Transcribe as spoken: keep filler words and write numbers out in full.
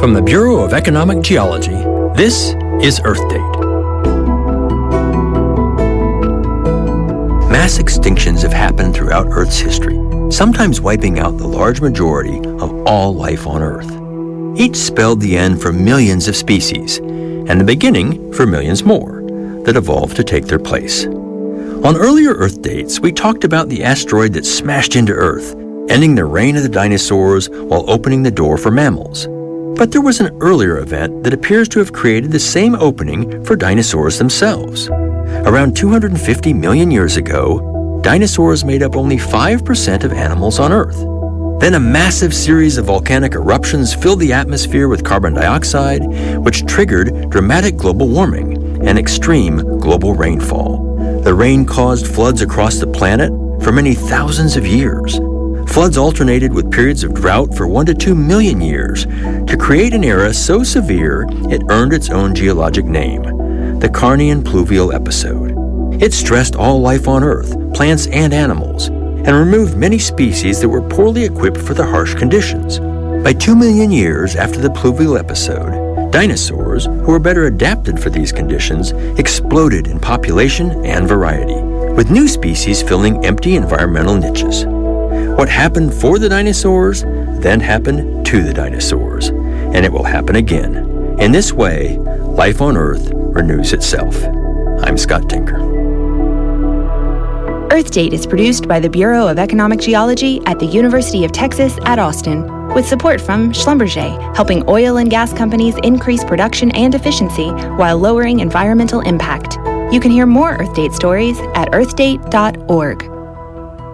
From the Bureau of Economic Geology, this is Earth Date. Mass extinctions have happened throughout Earth's history, sometimes wiping out the large majority of all life on Earth. Each spelled the end for millions of species, and the beginning for millions more that evolved to take their place. On earlier Earth dates, we talked about the asteroid that smashed into Earth, ending the reign of the dinosaurs while opening the door for mammals. But there was an earlier event that appears to have created the same opening for dinosaurs themselves. Around two hundred fifty million years ago, dinosaurs made up only five percent of animals on Earth. Then a massive series of volcanic eruptions filled the atmosphere with carbon dioxide, which triggered dramatic global warming and extreme global rainfall. The rain caused floods across the planet for many thousands of years. Floods alternated with periods of drought for one to two million years to create an era so severe it earned its own geologic name, the Carnian Pluvial Episode. It stressed all life on Earth, plants and animals, and removed many species that were poorly equipped for the harsh conditions. By two million years after the pluvial episode, dinosaurs, who were better adapted for these conditions, exploded in population and variety, with new species filling empty environmental niches. What happened for the dinosaurs then happened to the dinosaurs, and it will happen again. In this way, life on Earth renews itself. I'm Scott Tinker. Earth Date is produced by the Bureau of Economic Geology at the University of Texas at Austin, with support from Schlumberger, helping oil and gas companies increase production and efficiency while lowering environmental impact. You can hear more Earth Date stories at earth date dot org.